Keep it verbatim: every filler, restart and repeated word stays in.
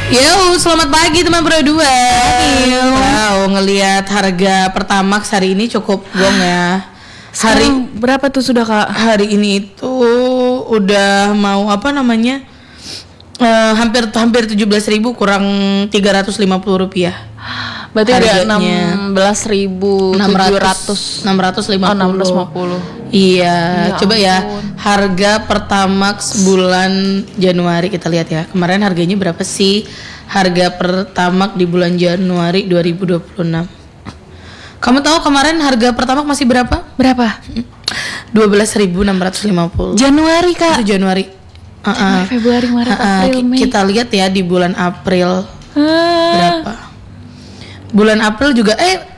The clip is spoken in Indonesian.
Yo, selamat pagi teman berdua. Wow, ngelihat harga Pertamax hari ini cukup gong ya. Hari Sekarang berapa tuh sudah kak? Hari ini itu udah mau apa namanya? Uh, hampir hampir tujuh belas ribu kurang tiga ratus lima puluh rupiah. Berarti ada enam belas ribu tujuh ratus enam ratus lima puluh. Iya, ya coba ampun. Ya harga Pertamax bulan Januari kita lihat ya. Kemarin harganya berapa sih? Harga Pertamax di bulan Januari dua ribu dua puluh enam. Kamu tahu kemarin harga Pertamax masih berapa? Berapa? dua belas ribu enam ratus lima puluh. Januari kak. Itu Januari. Uh-uh. Februari, Maret, uh-uh. April, Mei. Kita lihat ya di bulan April uh. berapa? Bulan April juga eh